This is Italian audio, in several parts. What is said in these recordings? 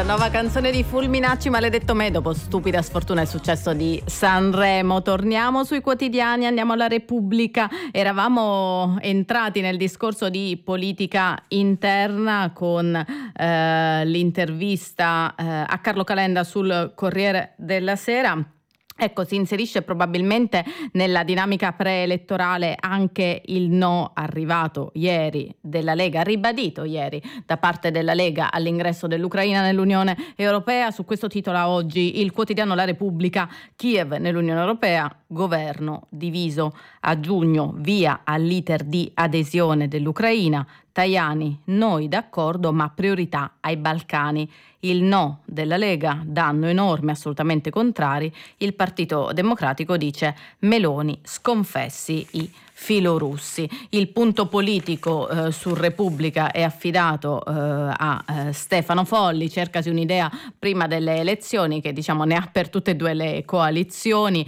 nuova canzone di Fulminacci, Maledetto me. Dopo Stupida sfortuna e successo di Sanremo, torniamo sui quotidiani, andiamo alla Repubblica. Eravamo entrati nel discorso di politica interna con l'intervista a Carlo Calenda sul Corriere della Sera. Ecco, si inserisce probabilmente nella dinamica preelettorale anche il no arrivato ieri della Lega, ribadito ieri da parte della Lega all'ingresso dell'Ucraina nell'Unione Europea. Su questo titola oggi il quotidiano La Repubblica: Kiev nell'Unione Europea, governo diviso. A giugno via all'iter di adesione dell'Ucraina. Tajani: noi d'accordo ma priorità ai Balcani. Il no della Lega, danno enorme, assolutamente contrari. Il Partito Democratico dice: Meloni sconfessi i filorussi. Il punto politico su Repubblica è affidato a Stefano Folli. Cercasi un'idea prima delle elezioni, che diciamo ne ha per tutte e due le coalizioni,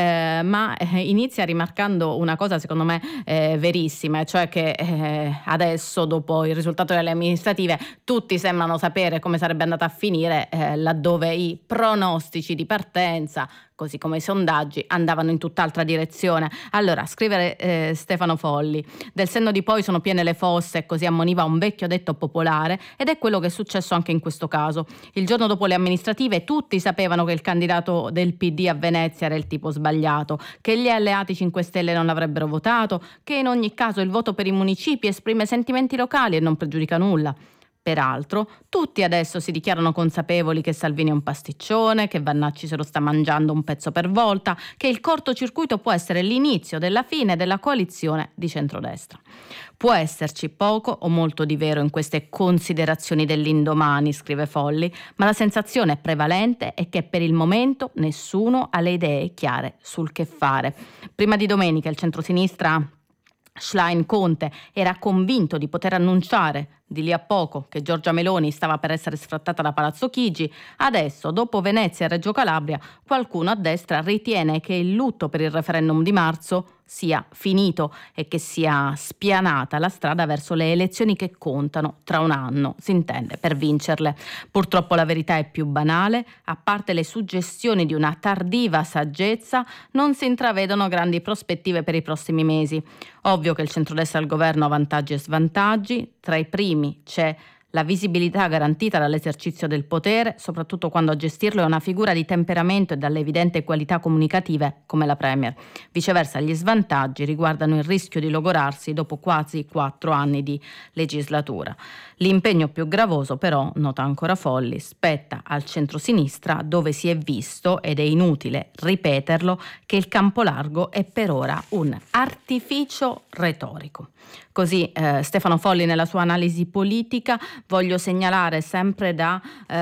ma inizia rimarcando una cosa secondo me verissima, cioè che adesso, dopo il risultato delle amministrative, tutti sembrano sapere come sarebbe andata a finire, laddove i pronostici di partenza, così come i sondaggi, andavano in tutt'altra direzione. Allora, scrivere Stefano Folli: del senno di poi sono piene le fosse, così ammoniva un vecchio detto popolare, ed è quello che è successo anche in questo caso. Il giorno dopo le amministrative tutti sapevano che il candidato del PD a Venezia era il tipo sbagliato, che gli alleati 5 Stelle non l'avrebbero votato, che in ogni caso il voto per i municipi esprime sentimenti locali e non pregiudica nulla. Peraltro, tutti adesso si dichiarano consapevoli che Salvini è un pasticcione, che Vannacci se lo sta mangiando un pezzo per volta, che il cortocircuito può essere l'inizio della fine della coalizione di centrodestra. Può esserci poco o molto di vero in queste considerazioni dell'indomani, scrive Folli, ma la sensazione prevalente è che per il momento nessuno ha le idee chiare sul che fare. Prima di domenica il centrosinistra Schlein-Conte era convinto di poter annunciare di lì a poco che Giorgia Meloni stava per essere sfrattata da Palazzo Chigi. Adesso, dopo Venezia e Reggio Calabria, qualcuno a destra ritiene che il lutto per il referendum di marzo sia finito e che sia spianata la strada verso le elezioni che contano tra un anno, si intende, per vincerle. Purtroppo la verità è più banale: a parte le suggestioni di una tardiva saggezza, non si intravedono grandi prospettive per i prossimi mesi. Ovvio che il centrodestra al governo ha vantaggi e svantaggi. Tra i primi c'è la visibilità garantita dall'esercizio del potere, soprattutto quando a gestirlo è una figura di temperamento e dalle evidenti qualità comunicative come la Premier. Viceversa, gli svantaggi riguardano il rischio di logorarsi dopo quasi 4 anni di legislatura. L'impegno più gravoso, però, nota ancora Folli, spetta al centrosinistra, dove si è visto, ed è inutile ripeterlo, che il campo largo è per ora un artificio retorico. Così Stefano Folli nella sua analisi politica. Voglio segnalare sempre da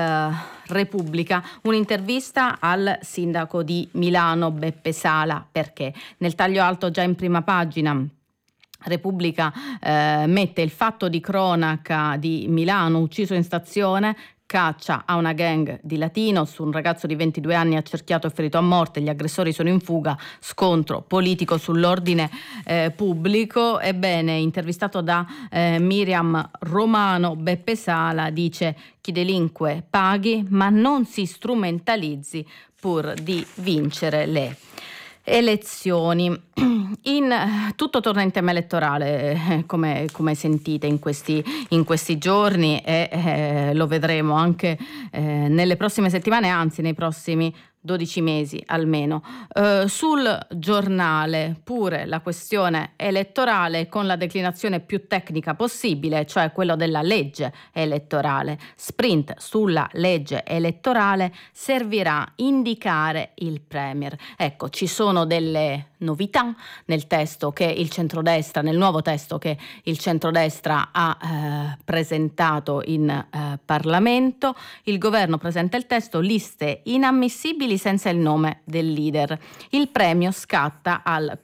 Repubblica un'intervista al sindaco di Milano Beppe Sala, perché nel taglio alto già in prima pagina Repubblica mette il fatto di cronaca di Milano, ucciso in stazione, caccia a una gang di latinos, un ragazzo di 22 anni accerchiato e ferito a morte, gli aggressori sono in fuga, scontro politico sull'ordine pubblico. Ebbene, intervistato da Miriam Romano, Beppe Sala dice: chi delinque paghi, ma non si strumentalizzi pur di vincere le elezioni. Tutto torna in tema elettorale, come sentite in questi giorni, e lo vedremo anche nelle prossime settimane, anzi nei prossimi 12 mesi almeno. Sul Giornale pure la questione elettorale, con la declinazione più tecnica possibile, cioè quello della legge elettorale. Sprint sulla legge elettorale, servirà indicare il Premier. Ecco, ci sono delle novità nel testo che il centrodestra, nel nuovo testo che il centrodestra ha presentato in Parlamento. Il governo presenta il testo: liste inammissibili senza il nome del leader. Il premio scatta al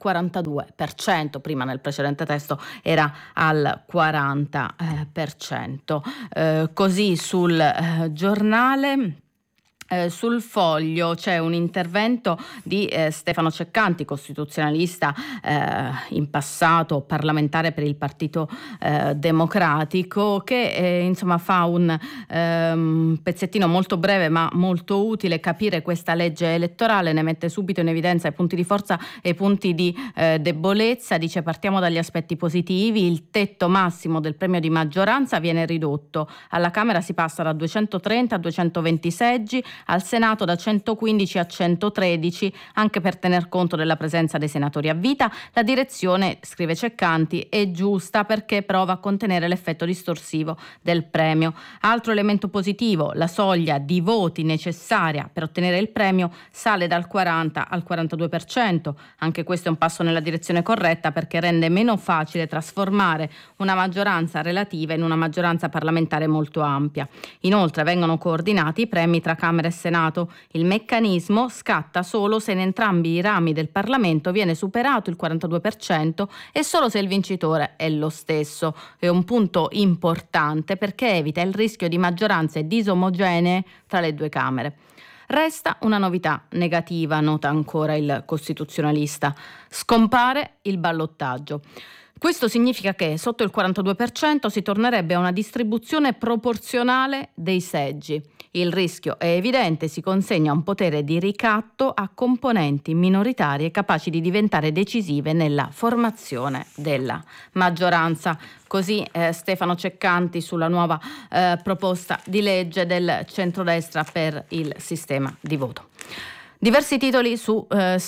42%, prima nel precedente testo era al 40%. Così sul Giornale Sul Foglio c'è un intervento di Stefano Ceccanti, costituzionalista, in passato parlamentare per il Partito Democratico, che insomma fa un pezzettino molto breve ma molto utile capire questa legge elettorale, ne mette subito in evidenza i punti di forza e i punti di debolezza. Dice: partiamo dagli aspetti positivi, il tetto massimo del premio di maggioranza viene ridotto, alla Camera si passa da 230 a 220 seggi, al Senato da 115 a 113, anche per tener conto della presenza dei senatori a vita. La direzione, scrive Ceccanti, è giusta perché prova a contenere l'effetto distorsivo del premio. Altro elemento positivo: la soglia di voti necessaria per ottenere il premio sale dal 40 al 42%. Anche questo è un passo nella direzione corretta, perché rende meno facile trasformare una maggioranza relativa in una maggioranza parlamentare molto ampia. Inoltre vengono coordinati i premi tra Camera e Senato. Il meccanismo scatta solo se in entrambi i rami del Parlamento viene superato il 42% e solo se il vincitore è lo stesso. È un punto importante perché evita il rischio di maggioranze disomogenee tra le due Camere. Resta una novità negativa, nota ancora il costituzionalista: scompare il ballottaggio. Questo significa che sotto il 42% si tornerebbe a una distribuzione proporzionale dei seggi. Il rischio è evidente, si consegna un potere di ricatto a componenti minoritarie capaci di diventare decisive nella formazione della maggioranza. Così Stefano Ceccanti sulla nuova proposta di legge del centrodestra per il sistema di voto. Diversi titoli su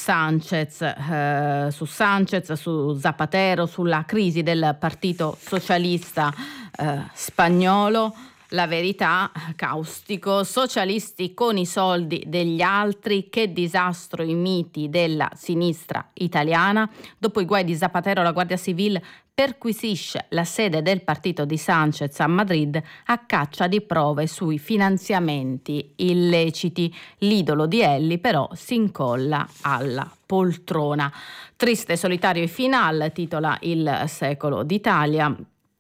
Sanchez, su Zapatero, sulla crisi del Partito Socialista spagnolo. La Verità, caustico: socialisti con i soldi degli altri, che disastro i miti della sinistra italiana. Dopo i guai di Zapatero, la Guardia Civile perquisisce la sede del partito di Sanchez a Madrid a caccia di prove sui finanziamenti illeciti. L'idolo di Elli però si incolla alla poltrona. Triste, solitario e final, titola Il Secolo d'Italia.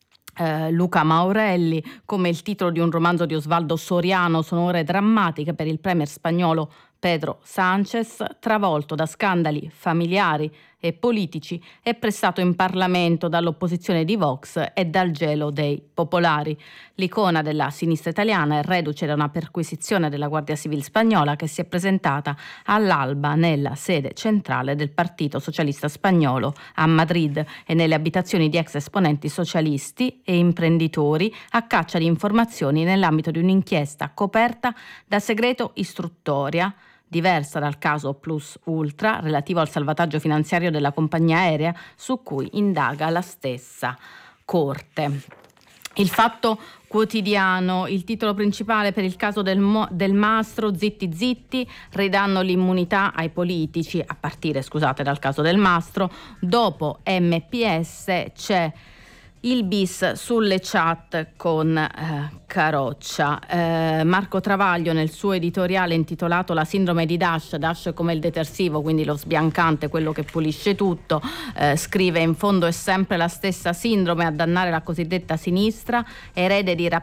Luca Maurelli, come il titolo di un romanzo di Osvaldo Soriano, sono ore drammatiche per il premier spagnolo Pedro Sánchez, travolto da scandali familiari e politici e pressato in Parlamento dall'opposizione di Vox e dal gelo dei popolari. L'icona della sinistra italiana è reduce da una perquisizione della Guardia Civile spagnola che si è presentata all'alba nella sede centrale del Partito Socialista Spagnolo a Madrid e nelle abitazioni di ex esponenti socialisti e imprenditori a caccia di informazioni nell'ambito di un'inchiesta coperta da segreto istruttoria, diversa dal caso Plus Ultra relativo al salvataggio finanziario della compagnia aerea su cui indaga la stessa Corte. Il Fatto Quotidiano, il titolo principale per il caso del Mastro: zitti zitti, ridanno l'immunità ai politici, a partire dal caso del Mastro. Dopo MPS c'è il bis sulle chat con Caroccia. Marco Travaglio, nel suo editoriale intitolato La sindrome di Dash come il detersivo, quindi lo sbiancante, quello che pulisce tutto, scrive: in fondo è sempre la stessa sindrome a dannare la cosiddetta sinistra, erede di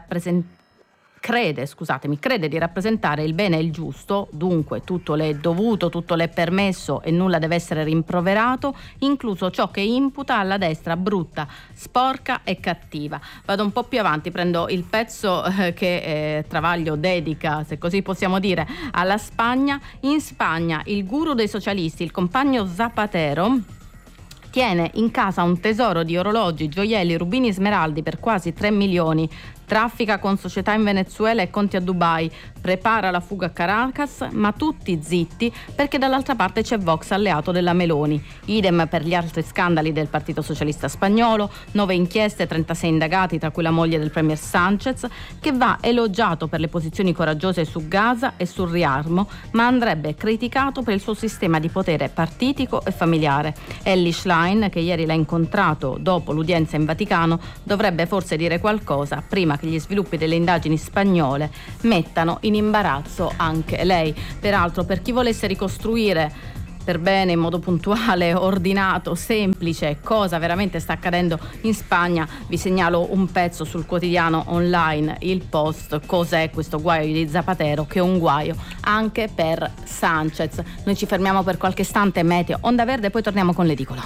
crede di rappresentare il bene e il giusto, dunque tutto le è dovuto, tutto le è permesso e nulla deve essere rimproverato, incluso ciò che imputa alla destra brutta, sporca e cattiva. Vado un po' più avanti, prendo il pezzo che Travaglio dedica, se così possiamo dire, alla Spagna. In Spagna il guru dei socialisti, il compagno Zapatero, tiene in casa un tesoro di orologi, gioielli, rubini, smeraldi per quasi 3 milioni. Traffica con società in Venezuela e conti a Dubai, prepara la fuga a Caracas, ma tutti zitti perché dall'altra parte c'è Vox alleato della Meloni. Idem per gli altri scandali del Partito Socialista Spagnolo, 9 inchieste, 36 indagati, tra cui la moglie del premier Sánchez, che va elogiato per le posizioni coraggiose su Gaza e sul riarmo, ma andrebbe criticato per il suo sistema di potere partitico e familiare. Elly Schlein, che ieri l'ha incontrato dopo l'udienza in Vaticano, dovrebbe forse dire qualcosa prima che gli sviluppi delle indagini spagnole mettano in imbarazzo anche lei. Peraltro, per chi volesse ricostruire per bene, in modo puntuale, ordinato, semplice, cosa veramente sta accadendo in Spagna, vi segnalo un pezzo sul quotidiano online Il Post. Cos'è questo guaio di Zapatero? Che è un guaio anche per Sanchez. Noi ci fermiamo per qualche istante, meteo, onda verde, poi torniamo con l'edicola.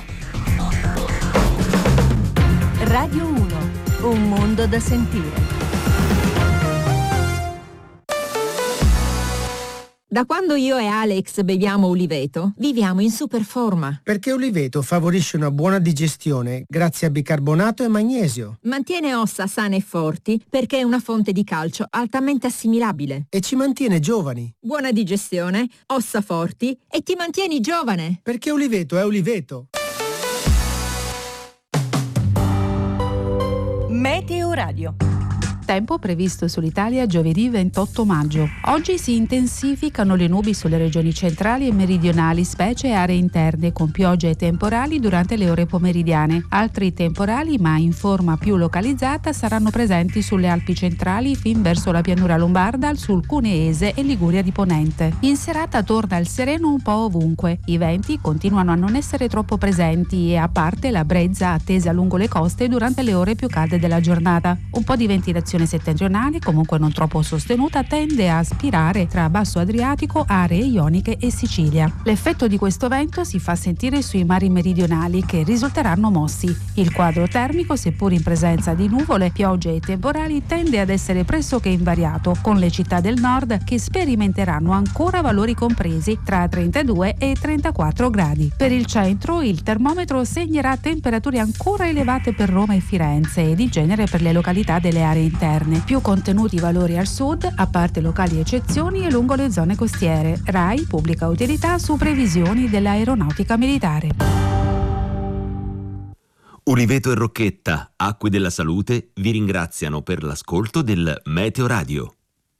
Radio 1, un mondo da sentire. Da quando io e Alex beviamo Uliveto, viviamo in super forma. Perché Uliveto favorisce una buona digestione grazie a bicarbonato e magnesio. Mantiene ossa sane e forti perché è una fonte di calcio altamente assimilabile. E ci mantiene giovani. Buona digestione, ossa forti e ti mantieni giovane. Perché Uliveto è Uliveto. Meteo Radio. Tempo previsto sull'Italia giovedì 28 maggio. Oggi si intensificano le nubi sulle regioni centrali e meridionali, specie aree interne, con piogge e temporali durante le ore pomeridiane. Altri temporali, ma in forma più localizzata, saranno presenti sulle Alpi centrali fin verso la pianura lombarda, sul Cuneese e Liguria di Ponente. In serata torna il sereno un po' ovunque. I venti continuano a non essere troppo presenti e a parte la brezza attesa lungo le coste durante le ore più calde della giornata. Un po' di ventilazione settentrionale, comunque non troppo sostenuta, tende a spirare tra Basso Adriatico, aree ioniche e Sicilia. L'effetto di questo vento si fa sentire sui mari meridionali, che risulteranno mossi. Il quadro termico, seppur in presenza di nuvole, piogge e temporali, tende ad essere pressoché invariato, con le città del nord che sperimenteranno ancora valori compresi tra 32 e 34 gradi. Per il centro il termometro segnerà temperature ancora elevate per Roma e Firenze ed in genere per le località delle aree interne. Più contenuti valori al sud, a parte locali eccezioni, e lungo le zone costiere. RAI pubblica utilità su previsioni dell'aeronautica militare. Uliveto e Rocchetta, Acque della Salute, vi ringraziano per l'ascolto del Meteo Radio.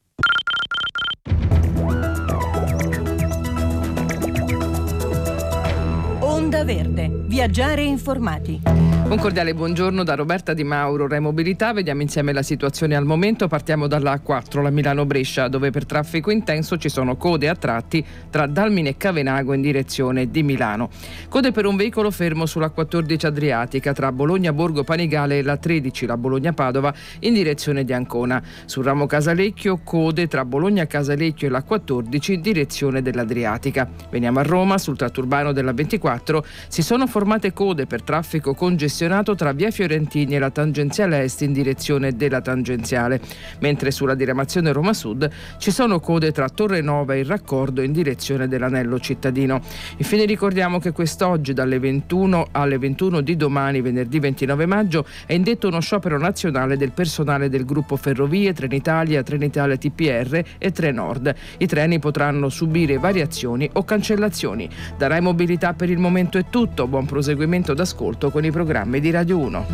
Onda Verde. Viaggiare informati. Un cordiale buongiorno da Roberta Di Mauro, Rai Mobilità. Vediamo insieme la situazione al momento. Partiamo dalla A4, la Milano-Brescia, dove per traffico intenso ci sono code a tratti tra Dalmine e Cavenago in direzione di Milano. Code per un veicolo fermo sulla 14 Adriatica tra Bologna-Borgo Panigale e la 13, la Bologna-Padova, in direzione di Ancona. Sul ramo Casalecchio, code tra Bologna-Casalecchio e la 14 in direzione dell'Adriatica. Veniamo a Roma, sul tratto urbano della 24 si sono formate code per traffico congestionato tra via Fiorentini e la tangenziale est in direzione della tangenziale, mentre sulla diramazione Roma Sud ci sono code tra Torre Nova e il raccordo in direzione dell'anello cittadino. Infine ricordiamo che quest'oggi dalle 21 alle 21 di domani, venerdì 29 maggio, è indetto uno sciopero nazionale del personale del gruppo Ferrovie, Trenitalia, Trenitalia TPR e Trenord. I treni potranno subire variazioni o cancellazioni. Da Rai Mobilità per il momento è tutto. Buon proseguimento d'ascolto con i programmi di Radio 1.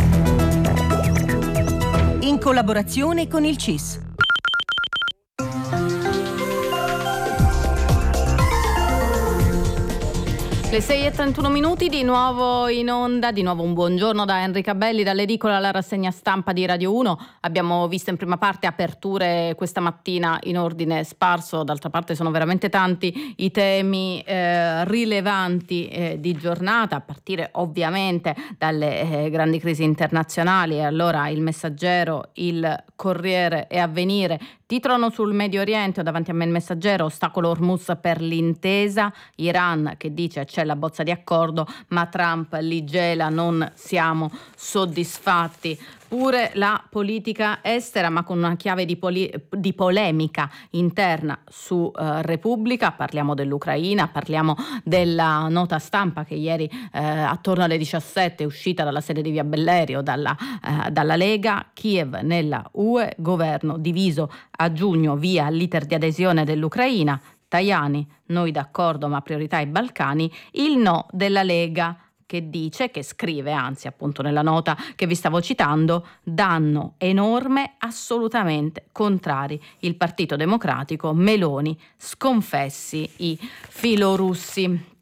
In collaborazione con il CIS. Le 6:31 di nuovo in onda, di nuovo un buongiorno da Enrica Belli, dall'edicola alla rassegna stampa di Radio 1. Abbiamo visto in prima parte aperture questa mattina in ordine sparso, d'altra parte sono veramente tanti i temi rilevanti di giornata, a partire ovviamente dalle grandi crisi internazionali. E allora il Messaggero, il Corriere e Avvenire titolano sul Medio Oriente, ho davanti a me il Messaggero: ostacolo Hormuz per l'intesa, Iran che dice c'è la bozza di accordo ma Trump li gela, non siamo soddisfatti. Pure la politica estera, ma con una chiave di polemica interna su Repubblica. Parliamo dell'Ucraina, parliamo della nota stampa che ieri attorno alle 17 è uscita dalla sede di Via Bellerio, dalla Lega. Kiev nella UE, governo diviso a giugno via l'iter di adesione dell'Ucraina. Tajani, noi d'accordo ma priorità ai Balcani. Il no della Lega, che dice, che scrive anzi appunto nella nota che vi stavo citando, danno enorme, assolutamente contrari. Il Partito Democratico, Meloni, sconfessi i filorussi.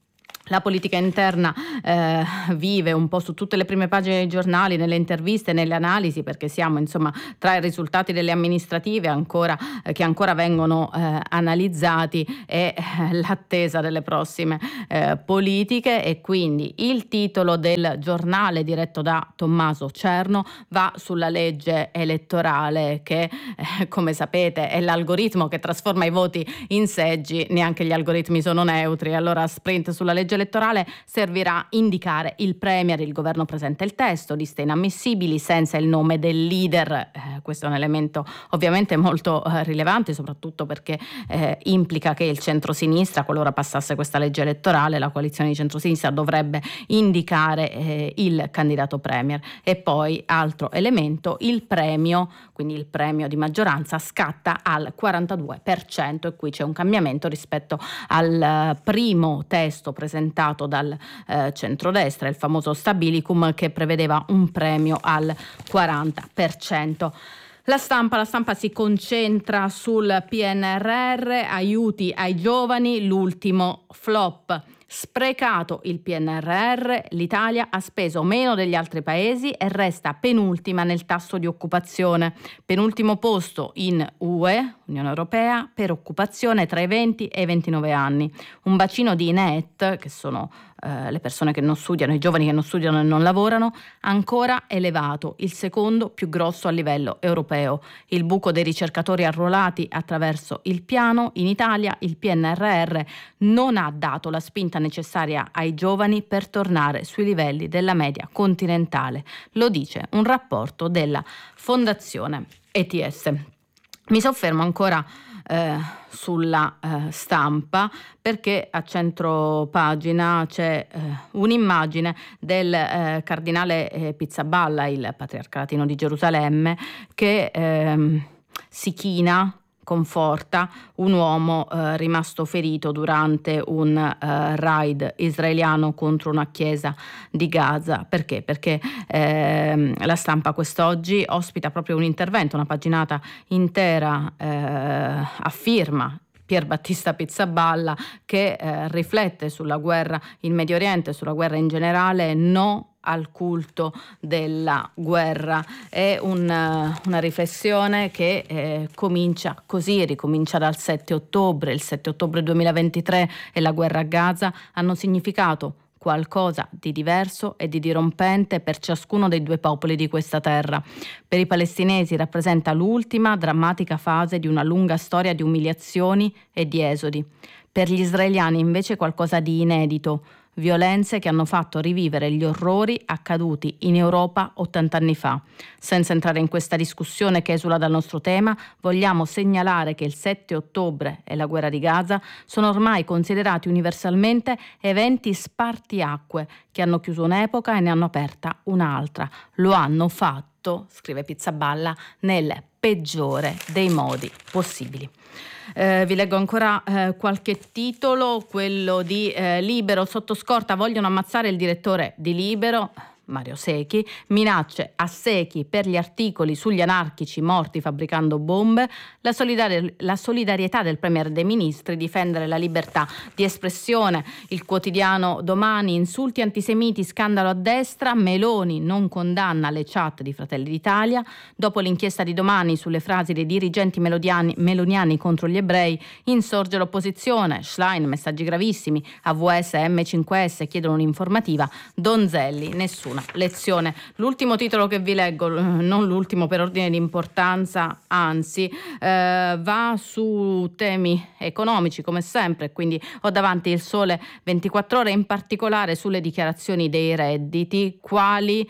La politica interna vive un po' su tutte le prime pagine dei giornali, nelle interviste, nelle analisi, perché siamo insomma tra i risultati delle amministrative che ancora vengono analizzati e l'attesa delle prossime politiche, e quindi il titolo del giornale diretto da Tommaso Cerno va sulla legge elettorale che come sapete è l'algoritmo che trasforma i voti in seggi. Neanche gli algoritmi sono neutri, allora sprint sulla legge elettorale servirà indicare il premier. Il governo presenta il testo, liste inammissibili senza il nome del leader. Questo è un elemento ovviamente molto rilevante, soprattutto perché implica che il centrosinistra, qualora passasse questa legge elettorale, la coalizione di centrosinistra dovrebbe indicare il candidato premier. E poi altro elemento, il premio, quindi il premio di maggioranza scatta al 42%, e qui c'è un cambiamento rispetto al primo testo presentato dal centrodestra, il famoso Stabilicum, che prevedeva un premio al 40%. La stampa si concentra sul PNRR, aiuti ai giovani, l'ultimo flop. Sprecato il PNRR, l'Italia ha speso meno degli altri paesi e resta penultima nel tasso di occupazione. Penultimo posto in UE, Unione Europea, per occupazione tra i 20 e i 29 anni. Un bacino di INET, che sono le persone che non studiano, i giovani che non studiano e non lavorano, ancora elevato, il secondo più grosso a livello europeo. Il buco dei ricercatori arruolati attraverso il piano. In Italia il PNRR non ha dato la spinta necessaria ai giovani per tornare sui livelli della media continentale, lo dice un rapporto della Fondazione ETS. Mi soffermo ancora sulla stampa, perché a centro pagina c'è un'immagine del cardinale Pizzaballa, il patriarca latino di Gerusalemme, che si china, conforta un uomo rimasto ferito durante un raid israeliano contro una chiesa di Gaza. Perché? Perché la stampa quest'oggi ospita proprio un intervento, una paginata intera a firma Pier Battista Pizzaballa, che riflette sulla guerra in Medio Oriente, sulla guerra in generale, no al culto della guerra. È una riflessione che ricomincia dal 7 ottobre. Il 7 ottobre 2023 e la guerra a Gaza hanno significato qualcosa di diverso e di dirompente per ciascuno dei due popoli di questa terra. Per i palestinesi rappresenta l'ultima drammatica fase di una lunga storia di umiliazioni e di esodi. Per gli israeliani invece qualcosa di inedito, violenze che hanno fatto rivivere gli orrori accaduti in Europa 80 anni fa. Senza entrare in questa discussione che esula dal nostro tema, vogliamo segnalare che il 7 ottobre e la guerra di Gaza sono ormai considerati universalmente eventi spartiacque che hanno chiuso un'epoca e ne hanno aperta un'altra. Lo hanno fatto, scrive Pizzaballa, nel peggiore dei modi possibili. Vi leggo ancora qualche titolo, quello di Libero. Sotto scorta vogliono ammazzare il direttore di Libero, Mario Secchi, minacce a Secchi per gli articoli sugli anarchici morti fabbricando bombe, la solidarietà del Premier dei Ministri, difendere la libertà di espressione. Il quotidiano Domani, insulti antisemiti, scandalo a destra, Meloni non condanna le chat di Fratelli d'Italia. Dopo l'inchiesta di Domani sulle frasi dei dirigenti meloniani contro gli ebrei, insorge l'opposizione, Schlein, messaggi gravissimi, AVS e M5S chiedono un'informativa, Donzelli, nessuna lezione. L'ultimo titolo che vi leggo, non l'ultimo per ordine di importanza, anzi va su temi economici come sempre, quindi ho davanti il Sole 24 Ore, in particolare sulle dichiarazioni dei redditi, quali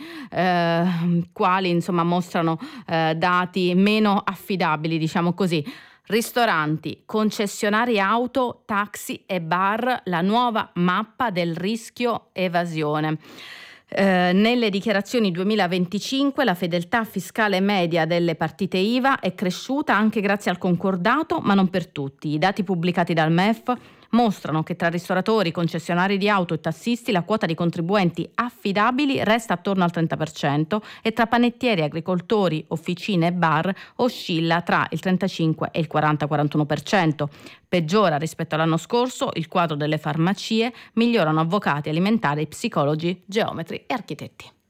insomma mostrano dati meno affidabili, diciamo così. Ristoranti, concessionari auto, taxi e bar, la nuova mappa del rischio evasione. Nelle dichiarazioni 2025 la fedeltà fiscale media delle partite IVA è cresciuta anche grazie al concordato, ma non per tutti. I dati pubblicati dal MEF mostrano che tra ristoratori, concessionari di auto e tassisti la quota di contribuenti affidabili resta attorno al 30% e tra panettieri, agricoltori, officine e bar oscilla tra il 35 e il 40-41%. Peggiora rispetto all'anno scorso il quadro delle farmacie, migliorano avvocati, alimentari, psicologi, geometri e architetti.